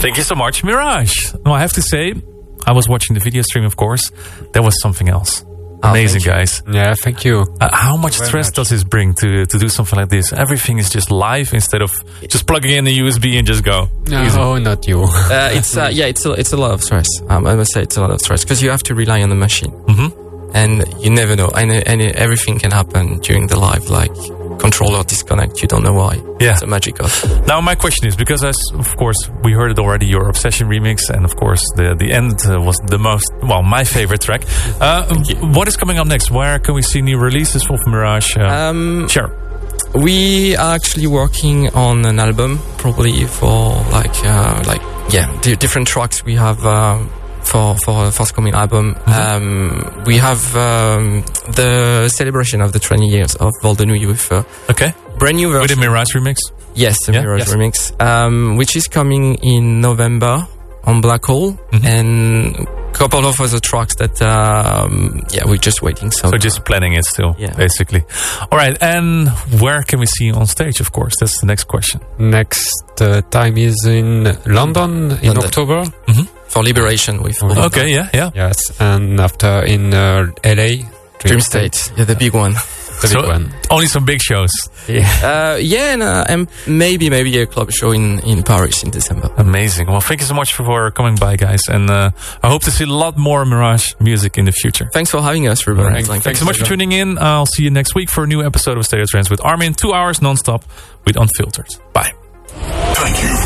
Thank you so much, Mirage. No, I have to say, I was watching the video stream, of course. That was something else. Amazing, guys. Yeah, thank you. How much stress does this bring to do something like this? Everything is just live instead of just plugging in the USB and just go. No, not you. It's a lot of stress. I must say it's a lot of stress because you have to rely on the machine, and you never know. And everything can happen during the live, like controller disconnect. You don't know why. Yeah, it's a magic of it. Now my question is, because of course we heard it already, your Obsession remix, and of course the end was the most, my favorite track. What is coming up next? Where can we see new releases of Mirage? Sure. We are actually working on an album, probably for different tracks we have for a forthcoming album. We have the celebration of the 20 years of Vol de Nuit with brand new version. With a Mirage remix? Yes, the Mirage remix, which is coming in November on Black Hole, and a couple of other tracks that we're just waiting. So just planning it still, basically. All right, and where can we see you on stage? Of course, that's the next question. Next time is in London in October. For Liberation with Yes, and after in LA, Dream State, the big one. Big one. Only some big shows. And maybe a club show in Paris in December. Amazing. Well, thank you so much for coming by, guys, and I hope to see a lot more Mirage music in the future. Thanks for having us, Ruben. Right. Thanks so much for tuning in. I'll see you next week for a new episode of Stereo Trance with Armin. 2 hours non-stop with Unfiltered. Bye. Thank you